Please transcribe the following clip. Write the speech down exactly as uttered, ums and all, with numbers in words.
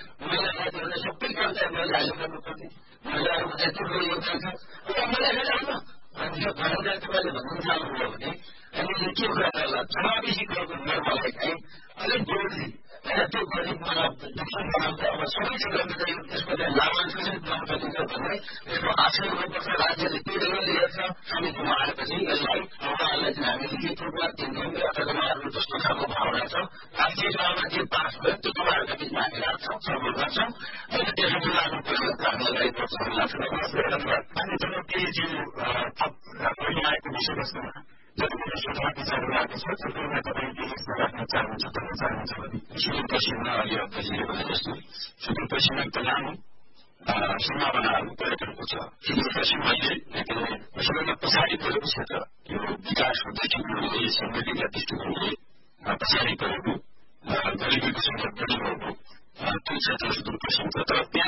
महिलाहरूले सबै कर्तव्य महिलाहरूले गर्नुपर्ने महिलाहरूको यति ठुलो योगदान छ र महिलाहरूले आउन अनि यो घरलाई तपाईँले भन्नु चाहनुभयो भने हामीले के कुरा गर्ला समावेशी कुरोको मलाई चाहिँ अलिक जोड्ने होइन त्यो गरिब मानव दुःखी मानव अब सबै क्षेत्रमा चाहिँ त्यसको चाहिँ लाभान्वित गर्न सकिन्छ भने यसको आश्रय हुनुपर्छ राज्यले त्यो लेभलले हेर्छ हामी गुमाएपछि यसलाई उहाँहरूलाई चाहिँ हामीले के रूपमा दिन्छौँ अथवा उहाँहरूको जस्तो खालको भावना छ राष्ट्रिय सभामा जे पास भयो त्यो तपाईँहरूका बिचमा हामी राख्छौँ छलफल गर्छौँ होइन त्यसरी लाग्नु पर्यो हामीलाई प्रोत्साहन लाग्छ अनि जब केजीयू थप आएको विषयवस्तुमा जति पनि सुधार विचार भएको छ त्यसमा तपाईँ के यस्तो राख्न चाहनुहुन्छ भन्न चाहनुहुन्छ भने सुदूरपश्चिममा अघि अघि भने जस्तो सुदूरपश्चिममा एकदम लामो सम्भावनाहरू पर्यटनको छ सुदूरपश्चिम अहिले सबैभन्दा पछाडि परेको क्षेत्र यो विकासको दृष्टिकोणले समृद्धिका दृष्टिकोणले पछाडि परेको गरिबीको सङ्ख्या बढी भएको त्यो क्षेत्र सुदूरपश्चिम छ तर त्यहाँ